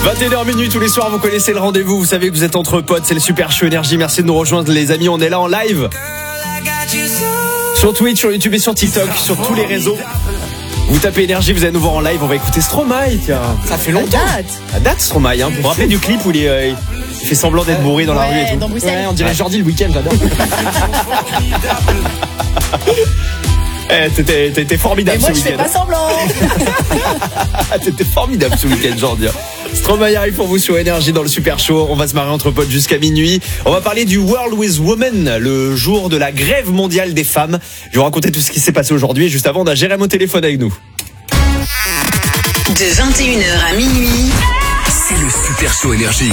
21h minuit tous les soirs, vous connaissez le rendez-vous, vous savez que vous êtes entre potes, c'est le Super Show Énergie, merci de nous rejoindre les amis, on est là en live sur Twitch, sur YouTube et sur TikTok, sur tous les réseaux. Vous tapez Énergie, vous allez nous voir en live, on va écouter Stromae, tiens. Ça fait longtemps. À date Stromae, hein. Vous vous rappelez du clip où il fait semblant d'être bourré dans la rue et tout. Dans Bruxelles. Ouais, on dirait Jordi le week-end, j'adore. T'étais formidable Et moi, ce je fais week-end. pas semblant. T'étais formidable ce week-end, Jordi. Stromae arrive pour vous sur Énergie dans le Super Show. On va se marrer entre potes jusqu'à minuit. On va parler du World with Women, le jour de la grève mondiale des femmes. Je vais vous raconter tout ce qui s'est passé aujourd'hui. Et juste avant, on a Jérém au téléphone avec nous. De 21h à minuit, C'est le Super Show Énergie.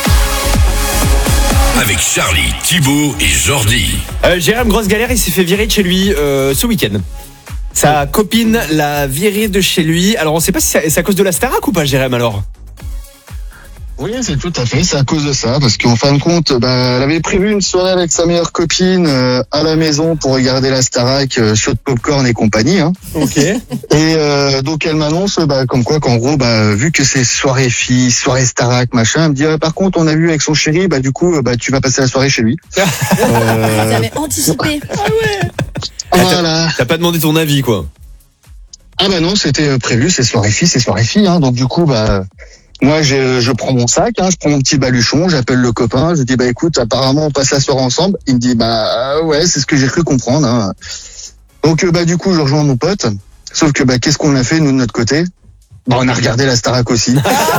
Avec Charlie, Thibaut et Jordi. Jérém, grosse galère, il s'est fait virer de chez lui ce week-end. Sa copine l'a viré de chez lui. Alors on sait pas si c'est à cause de la Starac ou pas, Jérém, alors. Oui, c'est tout à fait, c'est à cause de ça, parce qu'en fin de compte, elle avait prévu une soirée avec sa meilleure copine à la maison pour regarder la Starac, show de popcorn et compagnie. Hein. Ok. Et donc elle m'annonce comme quoi qu'en gros, vu que c'est soirée filles, soirée Starac, machin, elle me dit par contre on a vu avec son chéri, du coup tu vas passer la soirée chez lui. J'avais anticipé. Voilà. T'as pas demandé ton avis, quoi. Ah non, c'était prévu, c'est soirée filles, hein. Donc du coup, moi, je prends mon sac, je prends mon petit baluchon, j'appelle le copain, je dis écoute, apparemment on passe la soirée ensemble. Il me dit ouais, c'est ce que j'ai cru comprendre. Hein. Donc du coup, je rejoins mon pote. Sauf que qu'est-ce qu'on a fait nous de notre côté ? On a regardé la Starac aussi.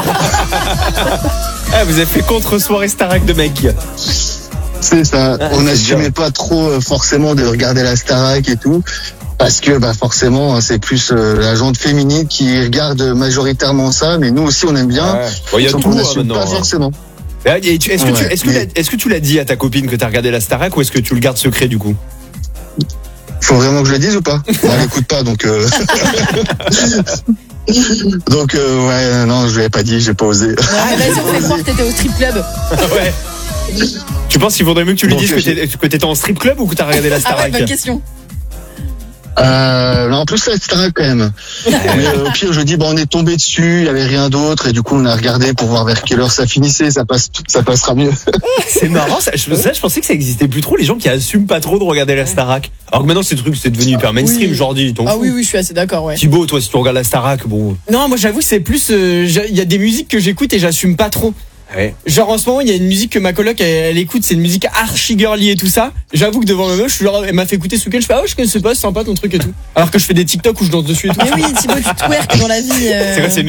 Vous avez fait contre soirée Starac de mec. C'est ça. On c'est n'assumait bien. pas trop forcément de regarder la Starac et tout. Parce que forcément c'est plus la gente féminine qui regarde majoritairement ça, mais nous aussi on aime bien. Bon, y a sauf tout qu'on n'assume maintenant. pas forcément. Est-ce que tu l'as dit à ta copine que t'as regardé la Starac ou est-ce que tu le gardes secret du coup? Faut vraiment que je le dise ou pas? Elle n'écoute pas donc. Donc non, je l'ai pas dit, j'ai pas osé. Vas-y, on fait croire que t'étais au strip club. Ouais. Tu penses qu'il vaudrait mieux que tu lui Donc, dises que t'étais en strip club ou que t'as regardé la Starac? Bonne question. En plus la Starac quand même. Mais au pire je dis on est tombé dessus, il y avait rien d'autre et du coup on a regardé pour voir vers quelle heure ça finissait, ça passera mieux. C'est marrant, je pensais que ça existait plus trop, les gens qui assument pas trop de regarder la Starac. Alors que maintenant c'est devenu hyper mainstream, Oui. Jordi, t'en Ah fous. oui, je suis assez d'accord, ouais. Thibaut, toi si tu regardes la Starac, bon. Non, moi j'avoue, c'est plus. Il y a des musiques que j'écoute et j'assume pas trop. Ouais. Genre en ce moment, il y a une musique que ma coloc elle écoute, c'est une musique archi girly et tout ça. J'avoue que devant ma meuf, elle m'a fait écouter ce week-end, je fais je connaissais pas, c'est sympa ton truc et tout. Alors que je fais des TikTok où je danse dessus et tout. Mais oui, Thibaut, tu twerk dans la vie. C'est quoi, c'est